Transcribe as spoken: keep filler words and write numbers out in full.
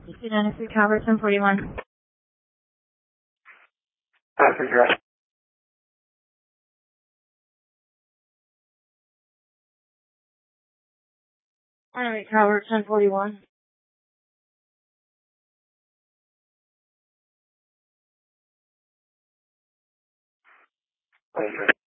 two ninety-three Tower, ten forty-one. Passenger. Alright, Tower, ten forty-one. Okay.